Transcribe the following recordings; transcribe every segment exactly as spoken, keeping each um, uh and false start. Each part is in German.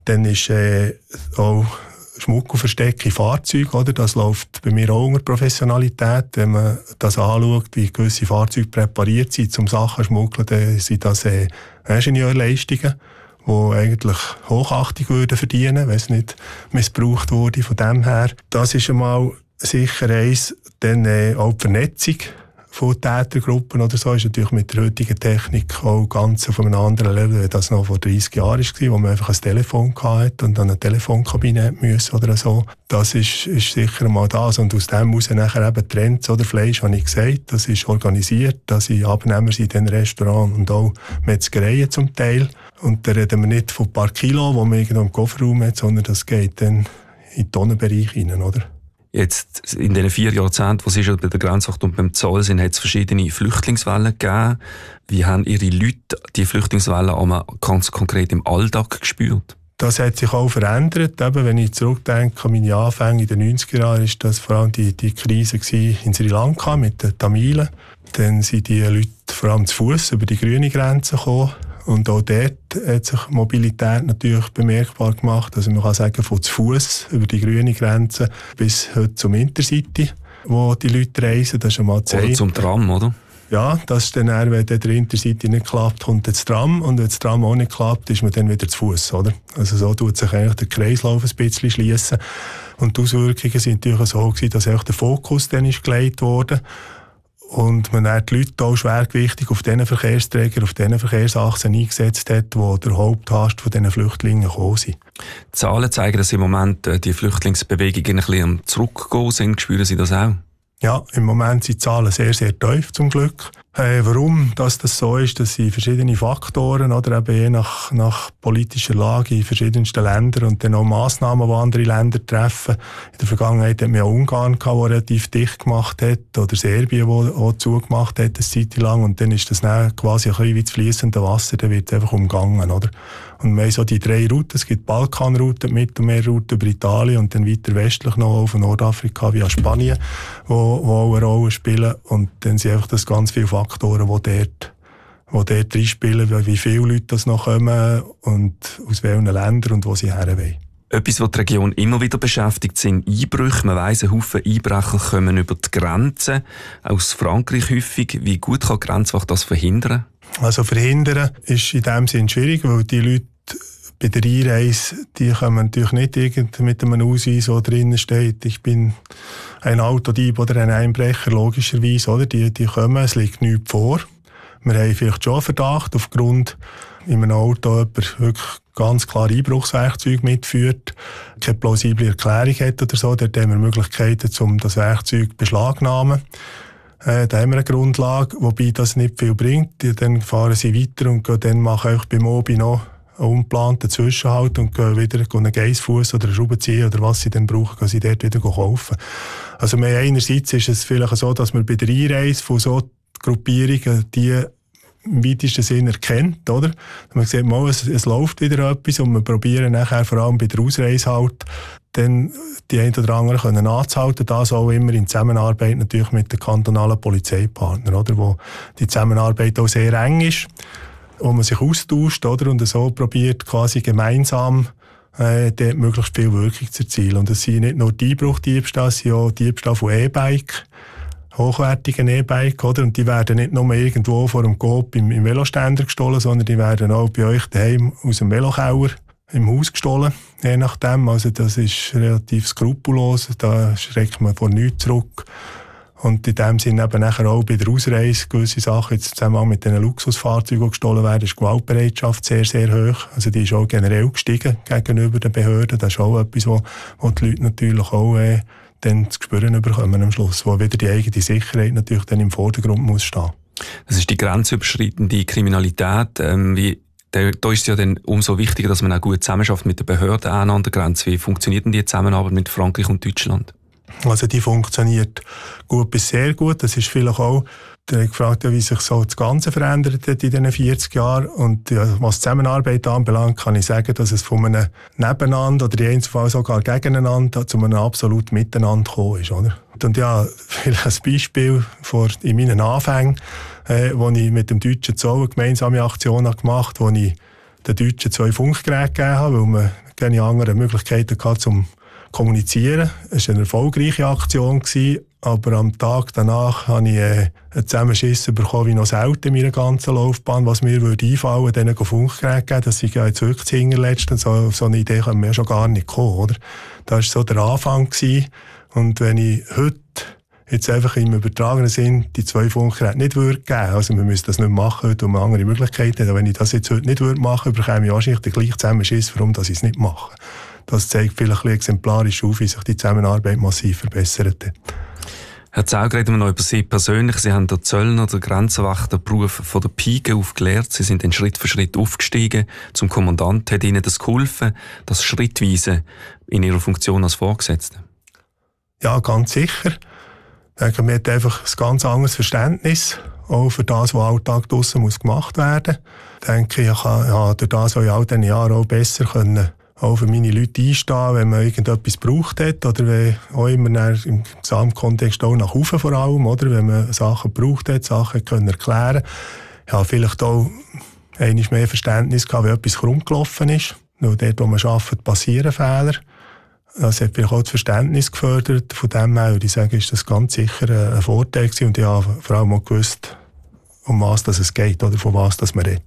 Dann ist äh, auch Schmuggelversteck in Fahrzeugen, oder? Das läuft bei mir auch unter Professionalität. Wenn man das anschaut, wie gewisse Fahrzeuge präpariert sind, zum Sachen schmuggeln, dann sind das äh, Ingenieurleistungen, die eigentlich Hochachtung würden verdienen, wenn es nicht missbraucht wurde von dem her. Das ist einmal sicher eins. Dann äh, auch die Vernetzung von Tätergruppen oder so ist natürlich mit der heutigen Technik auch ganz auf einem anderen Level, wie das noch vor dreissig Jahren war, wo man einfach ein Telefon hatte und dann eine Telefonkabine müssen oder so. Das ist, ist sicher mal das. Und aus dem heraus nachher eben Trends oder Fleisch, habe ich gesagt, das ist organisiert, dass ich Abnehmer sind in den Restaurants und auch Metzgereien zum Teil. Und da reden wir nicht von ein paar Kilo, die man irgendwo im Kofferraum hat, sondern das geht dann in den Tonnenbereich hinein, oder? Jetzt, in den vier Jahrzehnten, wo Sie schon bei der Grenzwacht und beim Zoll sind, hat es verschiedene Flüchtlingswellen gegeben. Wie haben Ihre Leute die Flüchtlingswellen einmal ganz konkret im Alltag gespürt? Das hat sich auch verändert. Eben, wenn ich zurückdenke an meine Anfänge in den neunziger Jahren, war das vor allem die, die Krise in Sri Lanka mit den Tamilen. Dann sind die Leute vor allem zu Fuss über die grüne Grenze gekommen. Und auch dort hat sich Mobilität natürlich bemerkbar gemacht. Also man kann sagen, von zu Fuss über die grüne Grenze bis heute zum Intercity, wo die Leute reisen. Das ist schon mal Oder zum Tram, oder? Ja, das ist dann eher, wenn der Intercity nicht klappt, kommt das Tram. Und wenn das Tram auch nicht klappt, ist man dann wieder zu Fuss, oder? Also so tut sich eigentlich der Kreislauf ein bisschen schliessen. Und die Auswirkungen sind natürlich so gewesen, dass auch der Fokus dann ist gelegt wurde. Und man hat die Leute auch schwergewichtig auf diesen Verkehrsträger, auf diesen Verkehrsachsen eingesetzt hat, wo der Haupthast von diesen Flüchtlingen gekommen sind. Die Zahlen zeigen, dass im Moment die Flüchtlingsbewegungen ein bisschen am Zurückgehen sind. Spüren Sie das auch? Ja, im Moment sind die Zahlen sehr, sehr tief, zum Glück. Äh, warum dass das so ist, das sind verschiedene Faktoren, oder eben je nach, nach politischer Lage in verschiedensten Ländern und dann auch Massnahmen, die andere Länder treffen. In der Vergangenheit hatten wir ja Ungarn gehabt, der relativ dicht gemacht hat, oder Serbien, der auch zugemacht hat, eine Zeit lang, und dann ist das dann quasi ein bisschen wie das fließende Wasser, dann wird es einfach umgangen, oder? Und wir haben so die drei Routen, es gibt die Balkanroute, die Mittelmeerroute über Italien und dann weiter westlich noch auf Nordafrika via Spanien, wo, wo auch eine Rolle spielen. Und dann sind einfach das ganz viele Faktoren, die dort, die dort reinspielen, wie viele Leute das noch kommen und aus welchen Ländern und wo sie her wollen. Etwas, was die Region immer wieder beschäftigt, sind Einbrüche. Man weiss, ein Haufen Einbrecher kommen über die Grenze, aus Frankreich häufig. Wie gut kann die Grenzwacht das verhindern? Also verhindern ist in dem Sinn schwierig, weil die Leute bei der Einreise, die kommen natürlich nicht irgend mit einem Ausweis, wo drinnen steht, ich bin ein Autodieb oder ein Einbrecher, logischerweise, oder? Die, die kommen, es liegt nichts vor. Wir haben vielleicht schon Verdacht, aufgrund in einem Auto jemand wirklich ganz klar Einbruchswerkzeug mitführt, keine plausible Erklärung hat oder so, dort haben wir Möglichkeiten, um das Werkzeug zu beschlagnahmen. Äh, da haben wir eine Grundlage, wobei das nicht viel bringt. Dann fahren sie weiter und gehen dann machen auch beim Obi noch einen unplanten Zwischenhalt und gehen wieder einen Geissfuss oder einen Schraubenzieher oder was sie dann brauchen, gehen sie dort wieder kaufen. Also wir einerseits ist es vielleicht so, dass man bei der Einreise von so Gruppierungen die im weitesten Sinn erkennt, oder? Man sieht mal, es, es läuft wieder etwas und wir probieren nachher vor allem bei der Ausreise halt, dann die einen oder anderen können anzuhalten, das auch immer in Zusammenarbeit natürlich mit den kantonalen Polizeipartnern, oder? Wo die Zusammenarbeit auch sehr eng ist, wo man sich austauscht, oder? Und so probiert quasi gemeinsam äh, dort möglichst viel Wirkung zu erzielen. Und es sind nicht nur die Einbruchdiebstahl, es sind auch Diebstahl von E-Bike, hochwertigen E-Bike, oder? Und die werden nicht nur irgendwo vor dem Coop im, im Veloständer gestohlen, sondern die werden auch bei euch daheim aus dem Velokeller im Haus gestohlen, je nachdem. Also das ist relativ skrupellos, da schreckt man vor nichts zurück. Und in dem Sinne eben nachher auch bei der Ausreise gewisse Sachen, jetzt zusammen mit den Luxusfahrzeugen, die gestohlen werden, ist die Gewaltbereitschaft sehr, sehr hoch. Also die ist auch generell gestiegen gegenüber den Behörden. Das ist auch etwas, wo, wo die Leute natürlich auch äh, dann zu spüren bekommen am Schluss, wo wieder die eigene Sicherheit natürlich dann im Vordergrund muss stehen. Das ist die grenzüberschreitende Kriminalität. Ähm, wie, da, da ist es ja dann umso wichtiger, dass man auch gut zusammenarbeitet mit den Behörden an der Grenze. Wie funktioniert denn die Zusammenarbeit mit Frankreich und Deutschland? Also die funktioniert gut bis sehr gut. Das ist vielleicht auch, der gefragt, wie sich so das Ganze verändert hat in diesen vierzig Jahren. Und ja, was die Zusammenarbeit anbelangt, kann ich sagen, dass es von einem Nebeneinander oder in jedem Fall sogar gegeneinander zu einem absoluten Miteinander gekommen ist. Oder? Und ja, vielleicht ein Beispiel vor, in meinen Anfängen, äh, wo ich mit dem deutschen Zoll eine gemeinsame Aktion habe gemacht habe, wo ich den Deutschen zwei Funkgeräte gegeben habe, weil man keine anderen Möglichkeiten gehabt, zum kommunizieren. Es war eine erfolgreiche Aktion gewesen, aber am Tag danach habe ich äh, einen Zusammenschiss bekommen, wie noch selten in meiner ganzen Laufbahn, was mir würde einfallen, denen Funkgeräte geben, dass ich ja jetzt wirklich das Hinterletzte, so, auf so eine Idee können wir schon gar nicht kommen, oder? Das war so der Anfang gewesen. Und wenn ich heute jetzt einfach im übertragenen Sinn die zwei Funkgeräte nicht würde geben, also wir müssen das nicht machen, heute um andere Möglichkeiten, aber wenn ich das jetzt heute nicht würde machen, bekomme ich wahrscheinlich den gleichen Zusammenschiss, warum dass ich es nicht mache. Das zeigt vielleicht ein exemplarisch auf, wie sich die Zusammenarbeit massiv verbessert hat. Herr Zaug, reden wir noch über Sie persönlich. Sie haben den Zöllner, den Grenzwachterberuf von der Pike auf gelernt. Sie sind dann Schritt für Schritt aufgestiegen zum Kommandant. Hat Ihnen das geholfen, das schrittweise in Ihrer Funktion als Vorgesetzter? Ja, ganz sicher. Ich denke, man hat einfach ein ganz anderes Verständnis, auch für das, was Alltag draussen muss gemacht werden muss. Ich denke, ich kann ja, durch das, was ich all diesen Jahren auch besser können, auch für meine Leute einstehen, wenn man irgendetwas gebraucht hat, oder wenn auch immer im Gesamtkontext auch nach oben vor allem, oder wenn man Sachen gebraucht hat, Sachen können erklären. Ich habe vielleicht auch einmal mehr Verständnis gehabt, wenn etwas krumm gelaufen ist. Nur dort, wo man arbeitet, passieren Fehler. Das hat vielleicht auch das Verständnis gefördert. Von dem her würde ich sagen, ist das ganz sicher ein Vorteil gewesen. Und ich habe vor allem auch gewusst, um was es geht, oder von was man redet.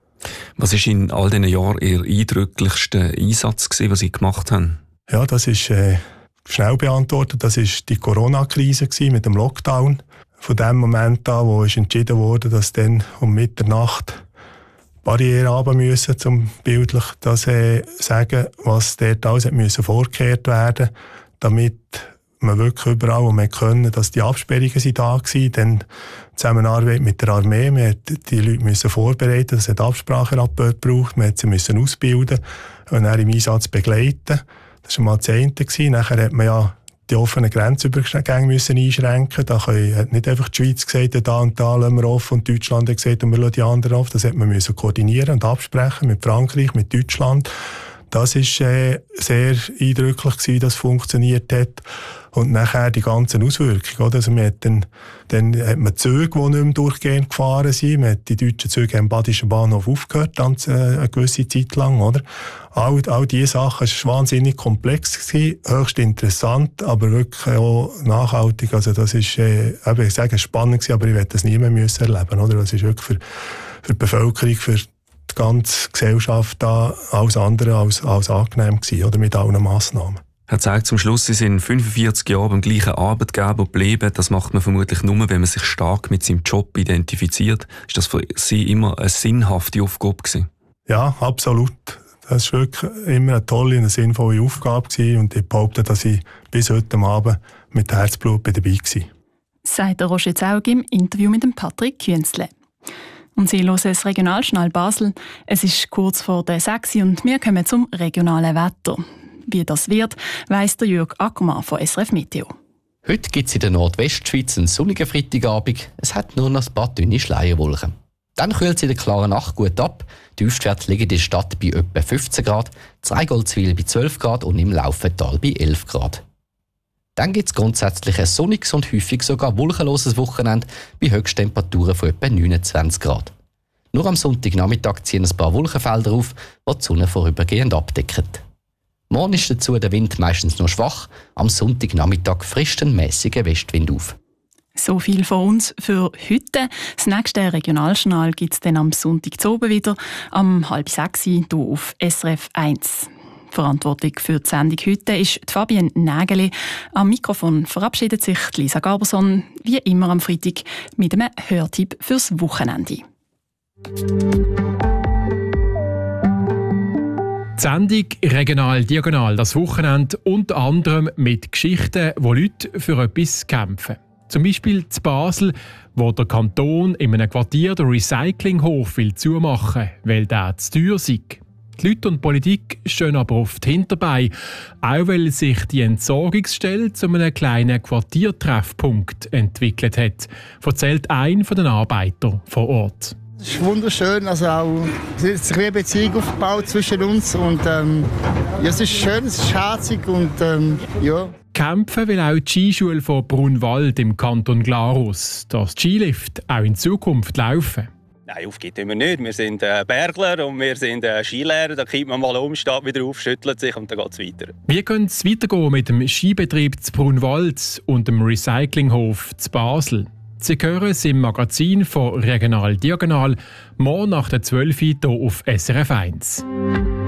Was war in all diesen Jahren Ihr eindrücklichster Einsatz gewesen, was Sie gemacht haben? Ja, das ist äh, schnell beantwortet. Das war die Corona-Krise mit dem Lockdown. Von dem Moment an, wo ist entschieden wurde, dass dann um Mitternacht Barrieren runter müssen, um bildlich das äh, sagen, was dort alles hat müssen vorgekehrt werden, damit man wirklich überall, wo man können, dass die Absperrungen sind da waren, dann Zusammenarbeit mit der Armee, man hat die Leute müssen vorbereiten, es hat Abspracheabläufe gebraucht, man hat sie müssen ausbilden und dann im Einsatz begleiten. Das war mal das eine. Nachher hat man ja die offenen Grenzübergänge müssen einschränken. Da hat nicht einfach die Schweiz gesagt, da und da lassen wir offen, und Deutschland hat gesagt, und wir lassen die anderen offen. Das hat man müssen koordinieren und absprechen mit Frankreich, mit Deutschland. Das war äh, sehr eindrücklich gewesen, dass es funktioniert hat. Und nachher die ganzen Auswirkungen. Oder? Also man hat dann, dann hat man Züge, die nicht mehr durchgehend gefahren sind. Man hat die deutschen Züge am Badischen Bahnhof aufgehört, dann, äh, eine gewisse Zeit lang. Oder? All, all diese Sachen waren wahnsinnig komplex gewesen, höchst interessant, aber wirklich auch nachhaltig. Also das ist, äh, ich sage, spannend gewesen, aber ich werde das nie mehr müssen erleben. Oder? Das ist wirklich für, für die Bevölkerung, für die ganze Gesellschaft da alles andere als, als angenehm gewesen, oder mit allen Massnahmen. Er zeigt zum Schluss, Sie sind fünfundvierzig Jahre beim gleichen Arbeitgeber geblieben. Das macht man vermutlich nur, wenn man sich stark mit seinem Job identifiziert. Ist das für Sie immer eine sinnhafte Aufgabe gewesen? Ja, absolut. Das war wirklich immer eine tolle, eine sinnvolle Aufgabe gewesen. Und ich behaupte, dass ich bis heute Abend mit Herzblut dabei war. Sagt der Roger Zaug im Interview mit dem Patrick Künzle. Und Sie hören das Regionaljournal Basel. Es ist kurz vor der sechs und wir kommen zum regionalen Wetter. Wie das wird, weiss der Jürg Ackermann von S R F Meteo. Heute gibt es in der Nordwestschweiz einen sonnigen Freitagabend. Es hat nur noch ein paar dünne Schleierwolken. Dann kühlt es in der klaren Nacht gut ab. Die Tiefstwerte liegen in der Stadt bei etwa fünfzehn Grad, in Reigoldswil bei zwölf Grad und im Laufental bei elf Grad. Dann gibt es grundsätzlich ein sonniges und häufig sogar wolkenloses Wochenende bei Höchsttemperaturen von etwa neunundzwanzig Grad. Nur am Sonntagnachmittag ziehen ein paar Wolkenfelder auf, die die Sonne vorübergehend abdecken. Morgen ist dazu der Wind meistens nur schwach, am Sonntagnachmittag frischt ein mäßiger Westwind auf. So viel von uns für heute. Das nächste Regionaljournal gibt es dann am Sonntag zu oben wieder, am halb sechs hier auf S R F eins. Verantwortlich für die Sendung heute ist die Fabienne Nägeli. Am Mikrofon verabschiedet sich Lisa Garberson, wie immer am Freitag, mit einem Hörtipp fürs Wochenende. Die Sendung «Regional Diagonal» das Wochenende unter anderem mit Geschichten, wo Leute für etwas kämpfen. Zum Beispiel zu Basel, wo der Kanton in einem Quartier den Recyclinghof will zumachen will, weil der zu teuer sei. Die Leute und die Politik stehen aber oft hinterbei, auch weil sich die Entsorgungsstelle zu einem kleinen Quartiertreffpunkt entwickelt hat, erzählt ein von den Arbeitern vor Ort. Es ist wunderschön, also auch, es ist sich wie eine Beziehung aufgebaut zwischen uns und ähm, ja, es ist schön, es ist herzig und ähm, ja. Kämpfen will auch die Skischule von Brunwald im Kanton Glarus, dass die Skilift auch in Zukunft laufen. Nein, aufgeben wir nicht. Wir sind äh, Bergler und wir sind äh, Skilehrer. Da kippt man mal um, steht wieder auf, schüttelt sich und dann geht es weiter. Wie könnte es weitergehen mit dem Skibetrieb zu Brunwald und dem Recyclinghof zu Basel? Sie hören es im Magazin von Regional Diagonal, morgen nach der zwölf Uhr hier auf S R F eins.